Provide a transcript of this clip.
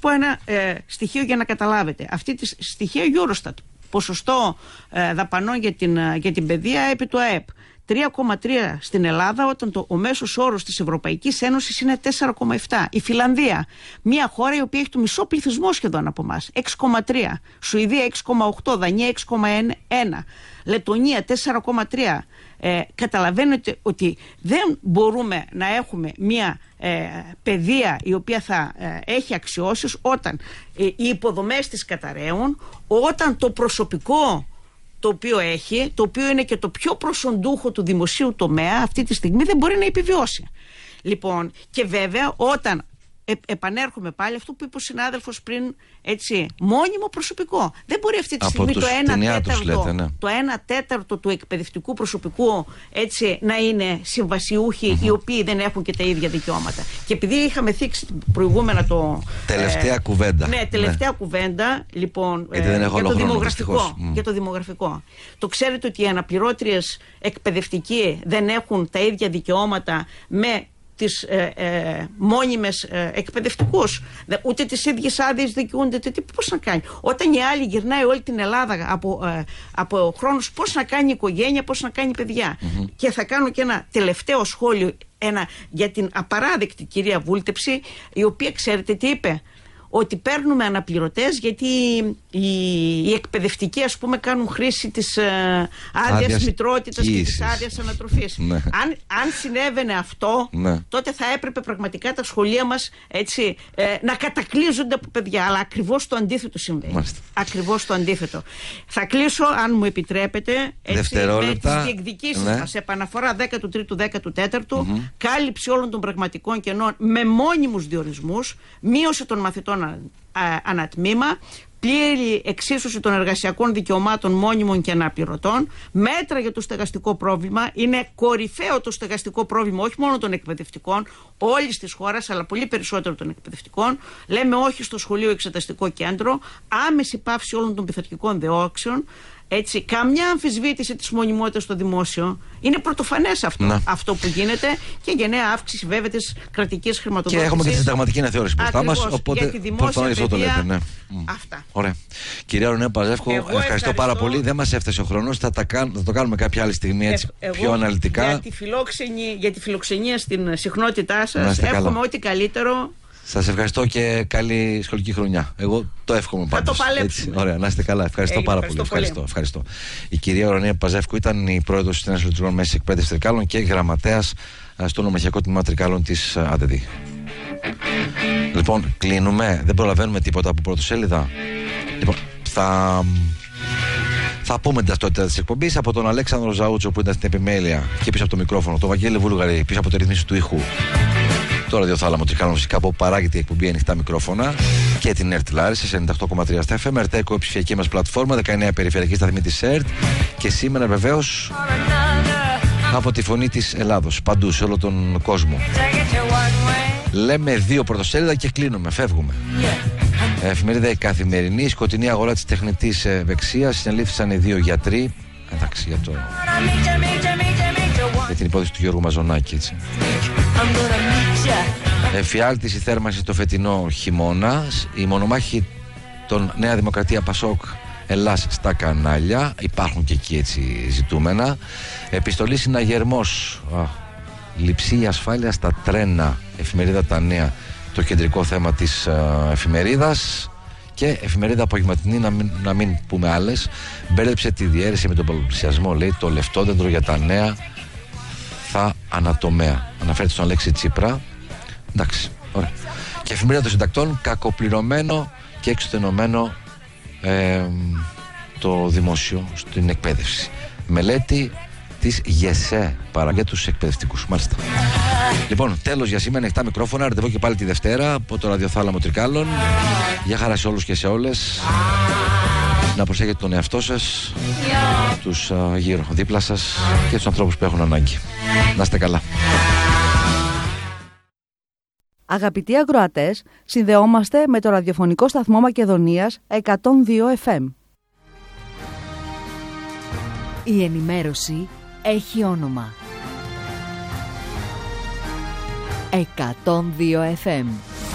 πω ένα στοιχείο για να καταλάβετε. Αυτή τη στοιχεία Eurostat. Ποσοστό δαπανών για την παιδεία επί του ΑΕΠ. 3,3 στην Ελλάδα, όταν ο μέσος όρος της Ευρωπαϊκής Ένωσης είναι 4,7. Η Φιλανδία, μια χώρα η οποία έχει το μισό πληθυσμό σχεδόν από εμάς, 6,3. Σουηδία 6,8. Δανία 6,1. Λετονία 4,3. Καταλαβαίνετε ότι δεν μπορούμε να έχουμε μια παιδεία η οποία θα έχει αξιώσεις όταν οι υποδομές της καταραίουν, όταν το προσωπικό το οποίο έχει, το οποίο είναι και το πιο προσοντούχο του δημοσίου τομέα, αυτή τη στιγμή δεν μπορεί να επιβιώσει. Λοιπόν, και βέβαια όταν επανέρχομαι πάλι αυτό που είπε ο συνάδελφος πριν, έτσι, μόνιμο προσωπικό. Δεν μπορεί αυτή τη στιγμή το 1/4 του εκπαιδευτικού προσωπικού, έτσι, να είναι συμβασιούχοι οι οποίοι δεν έχουν και τα ίδια δικαιώματα. Και επειδή είχαμε θίξει προηγούμενα το... Τελευταία κουβέντα. Ναι, τελευταία κουβέντα, λοιπόν, για το δημογραφικό. Το ξέρετε ότι οι αναπληρώτριες εκπαιδευτικοί δεν έχουν τα ίδια δικαιώματα με τις μόνιμες εκπαιδευτικούς, ούτε τις ίδιες άδειες δικαιούνται, πώς να κάνει. Όταν η άλλη γυρνάει όλη την Ελλάδα από χρόνους, πώς να κάνει οικογένεια, πώς να κάνει παιδιά. Και θα κάνω και ένα τελευταίο σχόλιο για την απαράδεκτη κυρία Βούλτεψη, η οποία ξέρετε τι είπε? Ότι παίρνουμε αναπληρωτές γιατί οι εκπαιδευτικοί, ας πούμε, κάνουν χρήση της άδειας μητρότητας και της άδειας ανατροφής. Ναι. Αν συνέβαινε αυτό, τότε θα έπρεπε πραγματικά τα σχολεία μας, έτσι, να κατακλείζονται από παιδιά. Αλλά ακριβώς το αντίθετο συμβαίνει. Ακριβώς το αντίθετο. Θα κλείσω, αν μου επιτρέπετε, έτσι, με τις διεκδικήσεις μας. Επαναφορά 13ου-14ου, κάλυψη όλων των πραγματικών κενών με μόνιμους διορισμούς, μείωση των μαθητών ανατμήμα, πλήρη εξίσωση των εργασιακών δικαιωμάτων μόνιμων και αναπληρωτών, μέτρα για το στεγαστικό πρόβλημα. Είναι κορυφαίο το στεγαστικό πρόβλημα όχι μόνο των εκπαιδευτικών, όλης της χώρας, αλλά πολύ περισσότερο των εκπαιδευτικών. Λέμε όχι στο σχολείο εξεταστικό κέντρο, άμεση πάυση όλων των πειθαρχικών διώξεων. Έτσι, καμιά αμφισβήτηση της μονιμότητας στο δημόσιο. Είναι πρωτοφανές αυτό που γίνεται, και γενναία αύξηση βέβαια της κρατικής χρηματοδότησης. Και έχουμε και τη συνταγματική αναθεώρηση μπροστά μας. Οπότε προφανώς αυτό το λέτε. Ναι. Αυτά. Ωραία. Κυρία Ρονέα Παζεύκου, ευχαριστώ πάρα πολύ. Δεν μας έφτασε ο χρόνος. Θα το κάνουμε κάποια άλλη στιγμή, έτσι, πιο αναλυτικά. Για τη φιλοξενία στην συχνότητά σας, εύχομαι ό,τι καλύτερο. Σας ευχαριστώ και καλή σχολική χρονιά. Εγώ το εύχομαι πάντως. Θα το παλέψουμε. Ωραία, να είστε καλά. Ευχαριστώ πάρα πολύ. Ευχαριστώ. Η κυρία Ρονέα Παζεύκου ήταν η πρόεδρος της Ένωσης Λειτουργών Μέσης Εκπαίδευσης Τρικάλων και γραμματέας στο νομαρχιακό τμήμα Τρικάλων της ΑΔΔ. Λοιπόν, κλείνουμε. Δεν προλαβαίνουμε τίποτα από πρωτοσέλιδα. Λοιπόν, θα πούμε την ταυτότητα της εκπομπής από τον Αλέξανδρο Ζαούτσο που ήταν στην επιμέλεια και πίσω από το μικρόφωνο, τον Βαγγέλη Βούλγαρη πίσω από το ρυθμίση του ήχου. Το ραδιοθάλαμο Τρικάλων, φυσικά, που παράγεται η εκπομπή Ανοιχτά Μικρόφωνα, και την ΕΡΤ Λάρισα σε 98,3 στα FM, ΕΡΤ-ΕΚΟ, ψηφιακή μας πλατφόρμα, 19 περιφερειακή σταθμή της ΕΡΤ, και σήμερα βεβαίως από τη Φωνή της Ελλάδος, παντού σε όλο τον κόσμο. Λέμε 2 πρωτοσέλιδα και κλείνουμε, φεύγουμε. Εφημερίδα Η Καθημερινή, η σκοτεινή αγορά της τεχνητής ευεξίας, συνελήφθησαν οι 2 γιατροί. Εντάξει, για την υπόθεση του Γιώργου Μαζονάκη, έτσι. Εφιάλτης η θέρμανση το φετινό χειμώνα. Η μονομάχη των Νέα Δημοκρατία Πασόκ Ελλάς στα κανάλια. Υπάρχουν και εκεί, έτσι, ζητούμενα. Επιστολή συναγερμός. Λειψή ασφάλεια στα τρένα. Εφημερίδα Τα Νέα, το κεντρικό θέμα της εφημερίδας. Και εφημερίδα απογευματινή, να μην πούμε άλλες. Μπέρδεψε τη διαίρεση με τον πολλαπλασιασμό, λέει, το λεφτόδεντρο για τα νέα θα ανατομέα. Αναφέρεται στον Αλέξη Τσίπρα. Εντάξει, ωραία. Και εφημερίδα των συντακτών, κακοπληρωμένο και εξουθενωμένο το δημόσιο στην εκπαίδευση. Μελέτη της ΓΕΣΕ για τους εκπαιδευτικούς. Μάλιστα. Λοιπόν, τέλος για σήμερα. Ανοιχτά Μικρόφωνα. Ραντεβού και πάλι τη Δευτέρα από το ραδιοθάλαμο Τρικάλων. Γεια χαρά σε όλους και σε όλες. Να προσέχετε τον εαυτό σας, τους γύρω δίπλα σας και τους ανθρώπους που έχουν ανάγκη. Να είστε καλά. Αγαπητοί ακροατές, συνδεόμαστε με το ραδιοφωνικό σταθμό Μακεδονίας 102 FM. Η ενημέρωση έχει όνομα. 102 FM.